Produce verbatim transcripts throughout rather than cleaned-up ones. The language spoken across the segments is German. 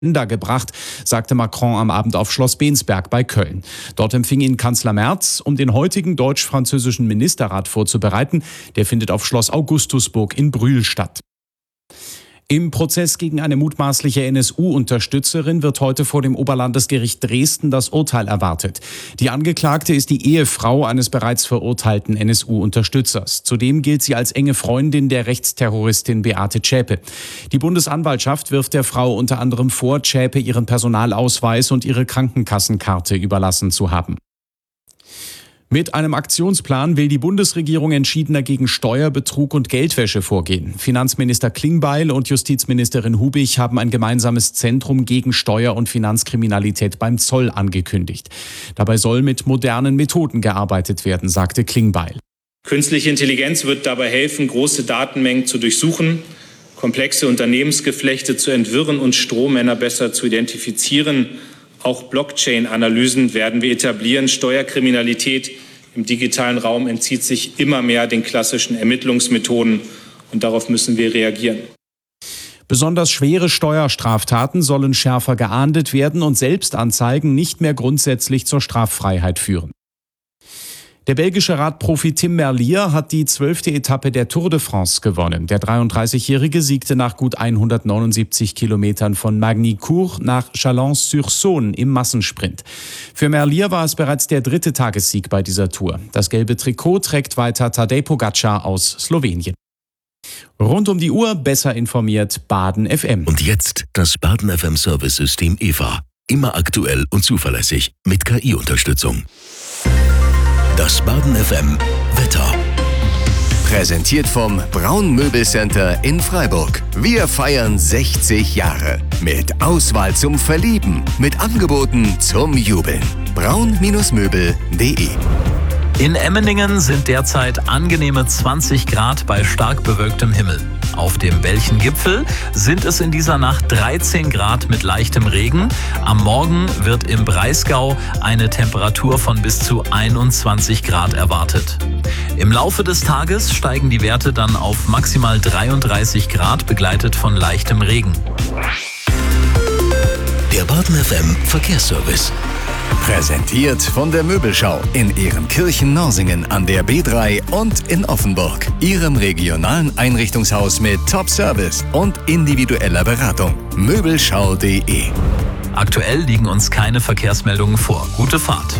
gebracht, sagte Macron am Abend auf Schloss Bensberg bei Köln. Dort empfing ihn Kanzler Merz, um den heutigen deutsch-französischen Ministerrat vorzubereiten. Der findet auf Schloss Augustusburg in Brühl statt. Im Prozess gegen eine mutmaßliche N S U-Unterstützerin wird heute vor dem Oberlandesgericht Dresden das Urteil erwartet. Die Angeklagte ist die Ehefrau eines bereits verurteilten N S U-Unterstützers. Zudem gilt sie als enge Freundin der Rechtsterroristin Beate Zschäpe. Die Bundesanwaltschaft wirft der Frau unter anderem vor, Zschäpe ihren Personalausweis und ihre Krankenkassenkarte überlassen zu haben. Mit einem Aktionsplan will die Bundesregierung entschiedener gegen Steuerbetrug und Geldwäsche vorgehen. Finanzminister Klingbeil und Justizministerin Hubig haben ein gemeinsames Zentrum gegen Steuer- und Finanzkriminalität beim Zoll angekündigt. Dabei soll mit modernen Methoden gearbeitet werden, sagte Klingbeil. Künstliche Intelligenz wird dabei helfen, große Datenmengen zu durchsuchen, komplexe Unternehmensgeflechte zu entwirren und Strohmänner besser zu identifizieren. Auch Blockchain-Analysen werden wir etablieren. Steuerkriminalität im digitalen Raum entzieht sich immer mehr den klassischen Ermittlungsmethoden und darauf müssen wir reagieren. Besonders schwere Steuerstraftaten sollen schärfer geahndet werden und Selbstanzeigen nicht mehr grundsätzlich zur Straffreiheit führen. Der belgische Radprofi Tim Merlier hat die zwölfte Etappe der Tour de France gewonnen. Der dreiunddreißigjährige siegte nach gut hundertneunundsiebzig Kilometern von Magny-Cours nach Chalon-sur-Saône im Massensprint. Für Merlier war es bereits der dritte Tagessieg bei dieser Tour. Das gelbe Trikot trägt weiter Tadej Pogačar aus Slowenien. Rund um die Uhr besser informiert Baden F M. Und jetzt das Baden F M Service-System E V A. Immer aktuell und zuverlässig mit K I-Unterstützung. Das Baden F M Wetter. Präsentiert vom Braun Möbelcenter in Freiburg. Wir feiern sechzig Jahre. Mit Auswahl zum Verlieben. Mit Angeboten zum Jubeln. braun Möbel punkt de. In Emmendingen sind derzeit angenehme zwanzig Grad bei stark bewölktem Himmel. Auf dem Belchen-Gipfel sind es in dieser Nacht dreizehn Grad mit leichtem Regen. Am Morgen wird im Breisgau eine Temperatur von bis zu einundzwanzig Grad erwartet. Im Laufe des Tages steigen die Werte dann auf maximal dreiunddreißig Grad, begleitet von leichtem Regen. Der Baden F M Verkehrsservice. Präsentiert von der Möbelschau in Ehrenkirchen-Norsingen an der B drei und in Offenburg. Ihrem regionalen Einrichtungshaus mit Top-Service und individueller Beratung. Möbelschau punkt de. Aktuell liegen uns keine Verkehrsmeldungen vor. Gute Fahrt.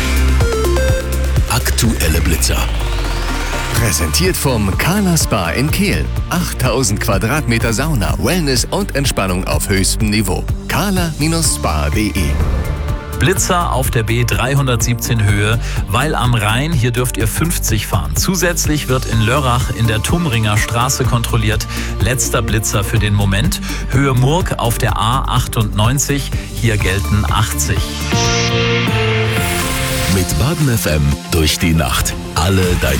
Aktuelle Blitzer. Präsentiert vom Kala Spa in Kehl. achttausend Quadratmeter Sauna, Wellness und Entspannung auf höchstem Niveau. kala Spa punkt de. Blitzer auf der B dreihundertsiebzehn Höhe, weil am Rhein, hier dürft ihr fünfzig fahren. Zusätzlich wird in Lörrach in der Tumringer Straße kontrolliert. Letzter Blitzer für den Moment. Höhe Murg auf der A achtundneunzig, hier gelten achtzig. Mit Baden F M durch die Nacht. Alle deine